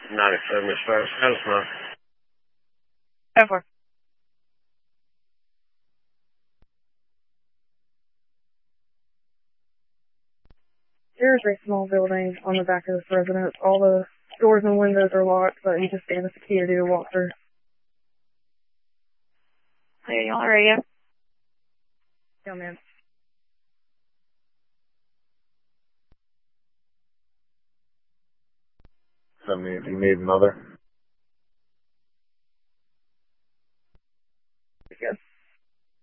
97 as far as health now. Ever. There's a small building on the back of this residence. All the doors and windows are locked, but you just gave us a key to walk through. Hey, y'all ready? Yeah, man. Do you need another?